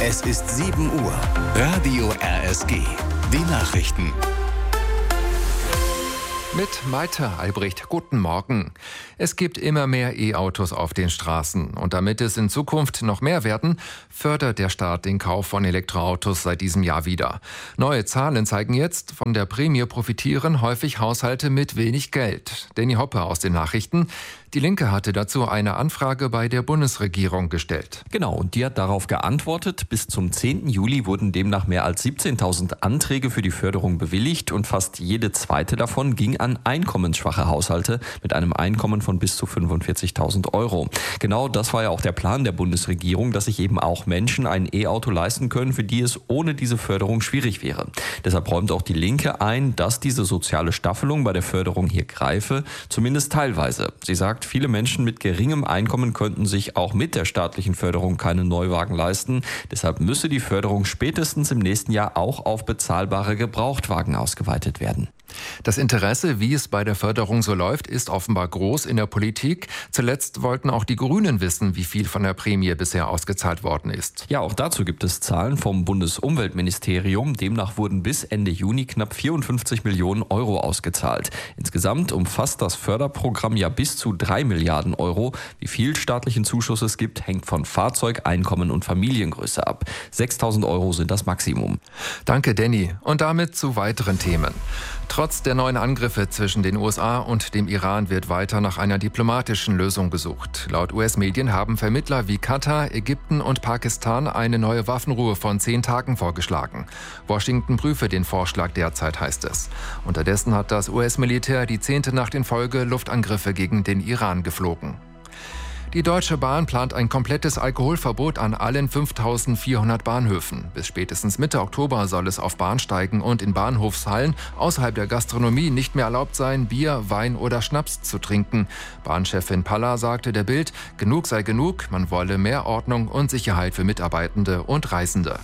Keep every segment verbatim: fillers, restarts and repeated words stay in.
Es ist sieben Uhr. Radio R S G. Die Nachrichten. Mit Maite Albrecht, guten Morgen. Es gibt immer mehr E-Autos auf den Straßen. Und damit es in Zukunft noch mehr werden, fördert der Staat den Kauf von Elektroautos seit diesem Jahr wieder. Neue Zahlen zeigen jetzt, von der Prämie profitieren häufig Haushalte mit wenig Geld. Danny Hoppe aus den Nachrichten. Die Linke hatte dazu eine Anfrage bei der Bundesregierung gestellt. Genau, und die hat darauf geantwortet. Bis zum zehnten Juli wurden demnach mehr als siebzehntausend Anträge für die Förderung bewilligt und fast jede zweite davon ging an einkommensschwache Haushalte mit einem Einkommen von bis zu fünfundvierzigtausend Euro. Genau das war ja auch der Plan der Bundesregierung, dass sich eben auch Menschen ein E-Auto leisten können, für die es ohne diese Förderung schwierig wäre. Deshalb räumt auch die Linke ein, dass diese soziale Staffelung bei der Förderung hier greife, zumindest teilweise. Sie sagt, viele Menschen mit geringem Einkommen könnten sich auch mit der staatlichen Förderung keinen Neuwagen leisten. Deshalb müsse die Förderung spätestens im nächsten Jahr auch auf bezahlbare Gebrauchtwagen ausgeweitet werden. Das Interesse, wie es bei der Förderung so läuft, ist offenbar groß in der Politik. Zuletzt wollten auch die Grünen wissen, wie viel von der Prämie bisher ausgezahlt worden ist. Ja, auch dazu gibt es Zahlen vom Bundesumweltministerium. Demnach wurden bis Ende Juni knapp vierundfünfzig Millionen Euro ausgezahlt. Insgesamt umfasst das Förderprogramm ja bis zu drei Milliarden Euro. Wie viel staatlichen Zuschuss es gibt, hängt von Fahrzeug, Einkommen und Familiengröße ab. sechstausend Euro sind das Maximum. Danke, Danny. Und damit zu weiteren Themen. Trotz der neuen Angriffe zwischen den U S A und dem Iran wird weiter nach einer diplomatischen Lösung gesucht. Laut U S-Medien haben Vermittler wie Katar, Ägypten und Pakistan eine neue Waffenruhe von zehn Tagen vorgeschlagen. Washington prüfe den Vorschlag derzeit, heißt es. Unterdessen hat das U S-Militär die zehnte Nacht in Folge Luftangriffe gegen den Iran geflogen. Die Deutsche Bahn plant ein komplettes Alkoholverbot an allen fünftausendvierhundert Bahnhöfen. Bis spätestens Mitte Oktober soll es auf Bahnsteigen und in Bahnhofshallen außerhalb der Gastronomie nicht mehr erlaubt sein, Bier, Wein oder Schnaps zu trinken. Bahnchefin Palla sagte der Bild, genug sei genug, man wolle mehr Ordnung und Sicherheit für Mitarbeitende und Reisende.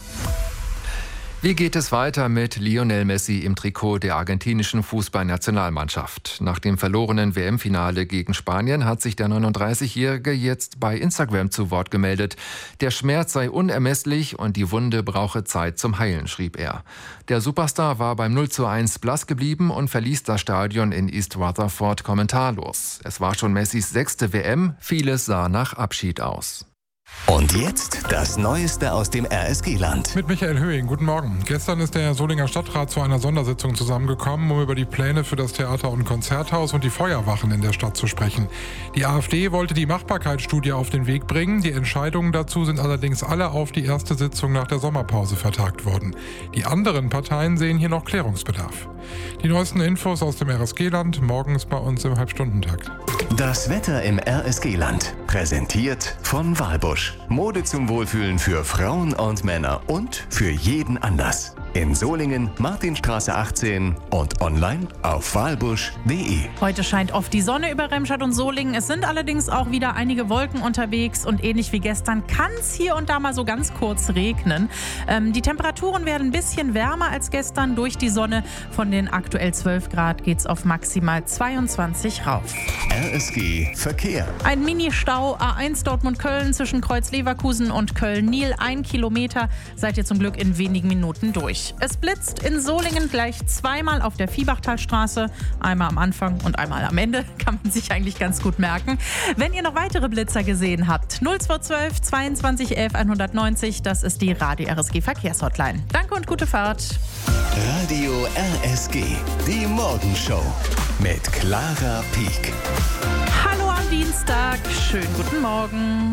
Wie geht es weiter mit Lionel Messi im Trikot der argentinischen Fußballnationalmannschaft? Nach dem verlorenen W M-Finale gegen Spanien hat sich der neununddreißigjährige jetzt bei Instagram zu Wort gemeldet. Der Schmerz sei unermesslich und die Wunde brauche Zeit zum Heilen, schrieb er. Der Superstar war beim null zu eins blass geblieben und verließ das Stadion in East Rutherford kommentarlos. Es war schon Messis sechste W M, vieles sah nach Abschied aus. Und jetzt das Neueste aus dem R S G-Land. Mit Michael Höhing, guten Morgen. Gestern ist der Solinger Stadtrat zu einer Sondersitzung zusammengekommen, um über die Pläne für das Theater- und Konzerthaus und die Feuerwachen in der Stadt zu sprechen. Die AfD wollte die Machbarkeitsstudie auf den Weg bringen. Die Entscheidungen dazu sind allerdings alle auf die erste Sitzung nach der Sommerpause vertagt worden. Die anderen Parteien sehen hier noch Klärungsbedarf. Die neuesten Infos aus dem R S G-Land morgens bei uns im Halbstundentakt. Das Wetter im R S G-Land, präsentiert von Walbusch. Mode zum Wohlfühlen für Frauen und Männer und für jeden Anlass. In Solingen, Martinstraße achtzehn und online auf walbusch punkt de. Heute scheint oft die Sonne über Remscheid und Solingen. Es sind allerdings auch wieder einige Wolken unterwegs und ähnlich wie gestern kann es hier und da mal so ganz kurz regnen. Ähm, die Temperaturen werden ein bisschen wärmer als gestern durch die Sonne. Von den aktuell zwölf Grad geht es auf maximal zweiundzwanzig rauf. R S G Verkehr. Ein Mini-Stau A eins Dortmund-Köln zwischen Kreuz-Leverkusen und Köln-Nil. Ein Kilometer seid ihr zum Glück in wenigen Minuten durch. Es blitzt in Solingen gleich zweimal auf der Viehbachtalstraße. Einmal am Anfang und einmal am Ende. Kann man sich eigentlich ganz gut merken. Wenn ihr noch weitere Blitzer gesehen habt, null zwei zwölf zweiundzwanzig elf hundertneunzig, das ist die Radio R S G Verkehrshotline. Danke und gute Fahrt. Radio R S G, die Morgenshow mit Clara Pieck. Hallo am Dienstag, schönen guten Morgen.